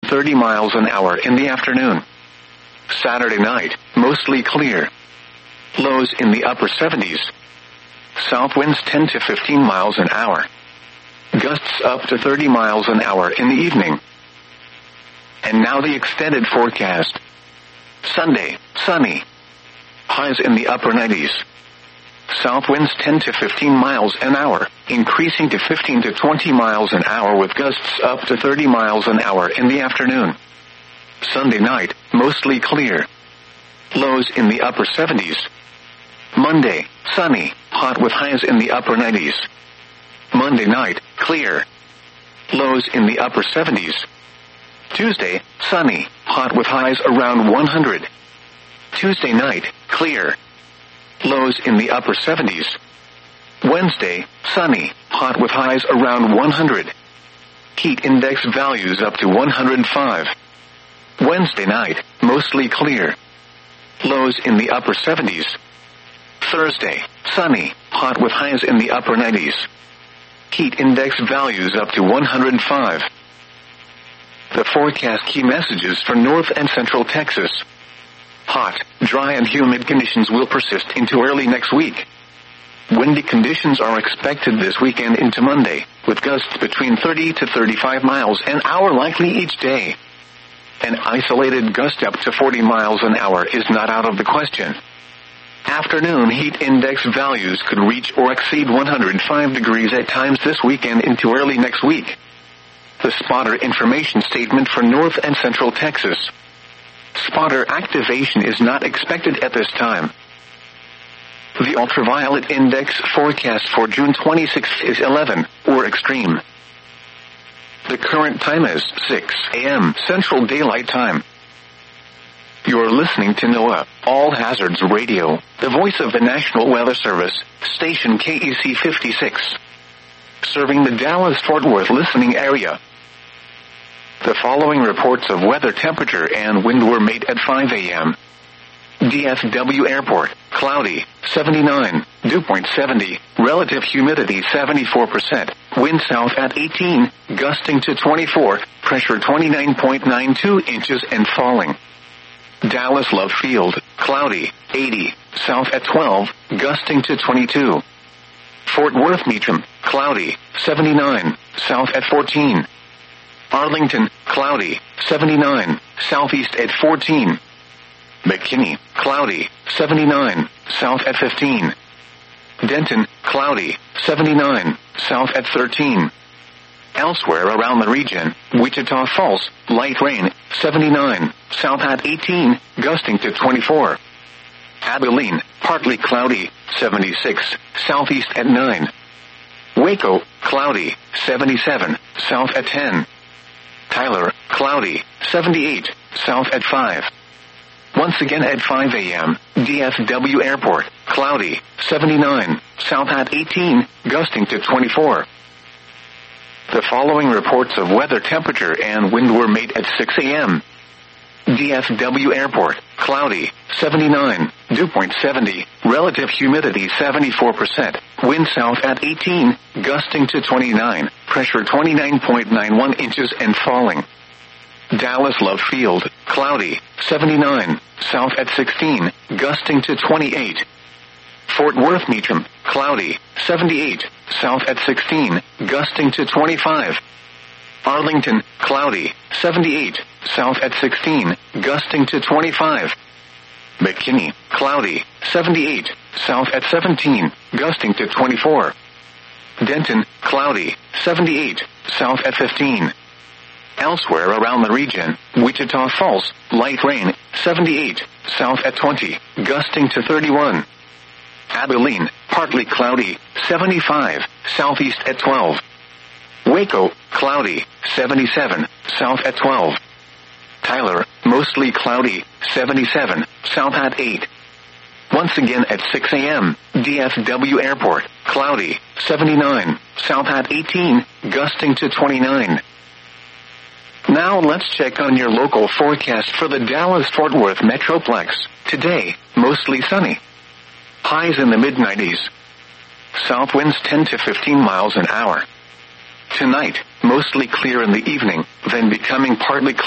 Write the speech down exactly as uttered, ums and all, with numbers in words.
thirty miles an hour in the afternoon. Saturday night, mostly clear. Lows in the upper seventies. South winds ten to fifteen miles an hour. Gusts up to thirty miles an hour in the evening. And now the extended forecast. Sunday, sunny. Highs in the upper nineties. South winds ten to fifteen miles an hour, increasing to fifteen to twenty miles an hour with gusts up to thirty miles an hour in the afternoon. Sunday night, mostly clear. Lows in the upper seventies. Monday, sunny, hot with highs in the upper nineties. Monday night, clear. Lows in the upper seventies. Tuesday, sunny, hot with highs around one hundred. Tuesday night, clear. Lows in the upper seventies. Wednesday, sunny, hot with highs around one hundred. Heat index values up to one hundred five. Wednesday night, mostly clear. Lows in the upper seventies. Thursday, sunny, hot with highs in the upper nineties. Heat index values up to one hundred five. The forecast key messages for North and Central Texas. Hot, dry and humid conditions will persist into early next week. Windy conditions are expected this weekend into Monday, with gusts between thirty to thirty-five miles an hour likely each day. An isolated gust up to forty miles an hour is not out of the question. Afternoon heat index values could reach or exceed one hundred five degrees at times this weekend into early next week. The spotter information statement for North and Central Texas. Spotter activation is not expected at this time. The ultraviolet index forecast for June twenty-sixth is eleven, or extreme. The current time is six a.m. Central Daylight Time. You're listening to NOAA, All Hazards Radio, the voice of the National Weather Service, station K E C fifty-six. Serving the Dallas-Fort Worth listening area. The following reports of weather temperature and wind were made at five a.m. D F W Airport, cloudy, seventy-nine, dew point seventy, relative humidity seventy-four percent, wind south at eighteen, gusting to twenty-four, pressure twenty-nine point nine two inches and falling. Dallas Love Field, cloudy, eighty, south at twelve, gusting to twenty-two. Fort Worth Meacham, cloudy, seventy-nine, south at fourteen. Arlington, cloudy, seventy-nine, southeast at fourteen. McKinney, cloudy, seventy-nine, south at fifteen. Denton, cloudy, seventy-nine, south at thirteen. Elsewhere around the region, Wichita Falls, light rain, seventy-nine, south at eighteen, gusting to twenty-four. Abilene, partly cloudy, seventy-six, southeast at nine. Waco, cloudy, seventy-seven, south at ten. Tyler, cloudy, seventy-eight, south at five. Once again at five a.m., D F W Airport, cloudy, seventy-nine, south at eighteen, gusting to twenty-four. The following reports of weather temperature and wind were made at six a.m. D F W Airport, cloudy, seventy-nine, dew point seventy, relative humidity seventy-four percent, wind south at eighteen, gusting to twenty-nine, pressure twenty-nine point nine one inches and falling. Dallas Love Field, cloudy, seventy-nine, south at sixteen, gusting to twenty-eight. Fort Worth Meacham, cloudy, seventy-eight, south at sixteen, gusting to twenty-five. Arlington, cloudy, seventy-eight, south at sixteen, gusting to twenty-five. McKinney, cloudy, seventy-eight, south at seventeen, gusting to twenty-four. Denton, cloudy, seventy-eight, south at fifteen. Elsewhere around the region, Wichita Falls, light rain, seventy-eight, south at twenty, gusting to thirty-one. Abilene, partly cloudy, seventy-five, southeast at twelve. Waco, cloudy, seventy-seven, south at twelve. Tyler, mostly cloudy, seventy-seven, south at eight. Once again at six a.m., D F W Airport, cloudy, seventy-nine, south at eighteen, gusting to twenty-nine. Now let's check on your local forecast for the Dallas-Fort Worth Metroplex. Today, mostly sunny. Highs in the mid nineties. South winds ten to fifteen miles an hour. Tonight, mostly clear in the evening, then becoming partly cloudy.